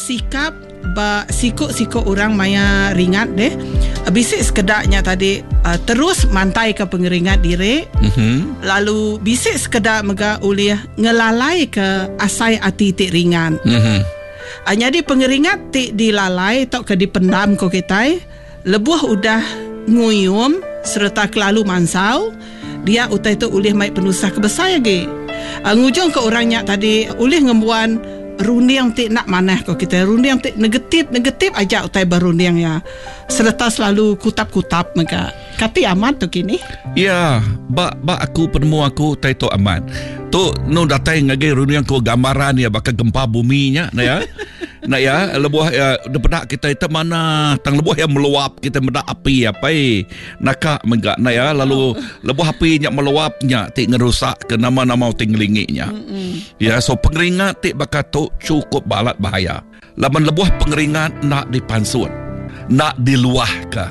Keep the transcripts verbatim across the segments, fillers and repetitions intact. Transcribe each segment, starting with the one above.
sikap ba sikut-sikut orang maya ringat deh. Bisik sekedaknya tadi uh, terus mantai ke pengeringat diri. Mm-hmm. Lalu bisik sekedar mega ulih ngelalai ke asai ati tik ringan. Mm-hmm. Uh, jadi pengeringat tik dilalai atau ke dipendam ko kita. Lebuh udah nguyum serta kelalu mansau. Dia utai tu ulih mai penusah kebesar lagi. Uh, ngujung ke orangnya tadi ulih ngembuan rundiang tik nak manah kau kita rundiang tik negatif negatif aja utai berundiang ya serta selalu kutap-kutap mereka kati aman tu kini ya ba ba aku penemu aku tai tu aman tu no datai ngage rundiang ko gambaran ya bakal gempa buminya nah ya nah ya lebuh ya depedak kita itu mana tang lebuh yang meluap kita mendak api apa eh nakak menggak nah ya lalu lebuh api nya meluapnya tik ngerusak ke nama-nama tinglinginya ya so pengeringat tik bakal tu cukup balat bahaya. Laban lebuh pengeringat nak dipansun, nak diluah ke.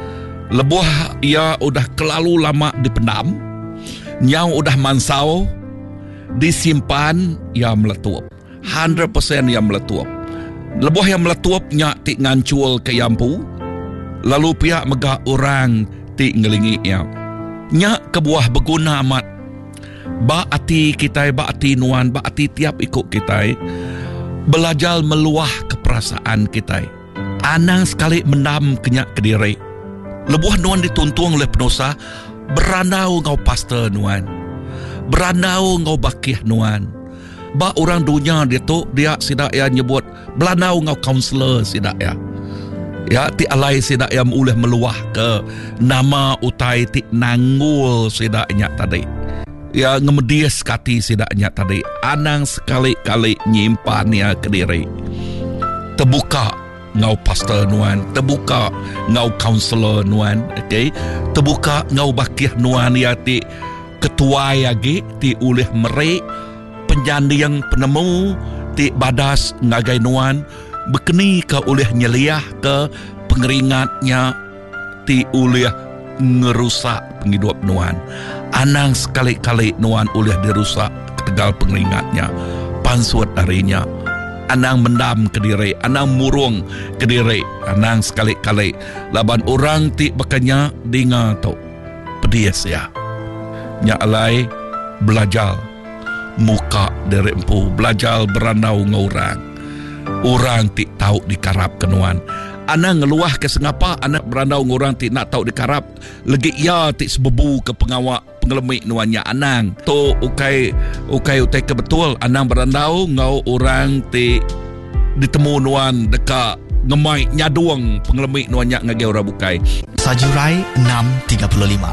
Lebuh ia udah kelalu lama dipendam, nyau udah mansau, disimpan ia meletup. one hundred percent ia meletup. Lebuh yang meletup nyak tik ngancul ke yampu, lalu pihak megah orang tik ngelingi ia. Nyak kebuah berguna amat. Ba ati kita, ba ati nuan, ba ati tiap ikut kita belajar meluah keperasaan kita. Anang sekali mendam kenyak ke diri. Lebuh nuan dituntung oleh penusa, beranau ngau pastor nuan, beranau ngau bakih nuan. Ba orang dunia dia tu dia sidak ya nyebut beranau ngau counselor sidak ya. Ya ti alai sidak yang boleh meluah ke nama utai ti nanggul sidaknya tadi. Ya ngemedias kati sidaknya tadi anang sekali-kali nyimpannya ke diri terbuka ngau pastor nuan terbuka ngau counselor nuan okay? Terbuka ngau bakih nuan ya ti ketua yagi ti ulih merik penjandiang penemu ti badas ngagai nuan bekeni ke ulih nyeliah ke pengeringatnya ti ulih ngerusak penghidup nuan. Anang sekali-kali nuan ulih dirusak ketegal pengeringatnya. Pansuat darinya. Anang mendam ke diri. Anang murung ke diri. Anang sekali-kali. Laban orang ti bekanya dengar tu. Pedias ya. Nya alai belajar. Muka dari empu. Belajar beranau ngorang. Orang ti tahu dikarap ke nuan. Anak ngeluah ke sengapa anak berandau ngorang ti nak tahu dikarap lagi ya ti sebebu ke pengawak pengelemik nuannya anang tu ukai ukai utai ke betul anang berandau ngau orang ti ditemu nuan dekat ngemai nyaduang pengelemik nuannya ngage orang bukai Sajurai enam tiga puluh lima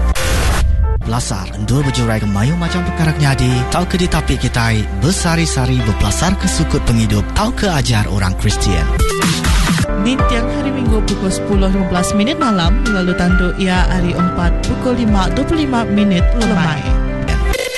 Belasar endur berjurai ke mayu macam perkara nyadi tau ke ditapi kita bersari-sari berbelasar ke sukut penghidup tau ke ajar orang Kristian. Di tiang hari Minggu pukul sepuluh lima belas minit malam lalu tanduk ia hari empat pukul lima dua puluh lima minit lemai.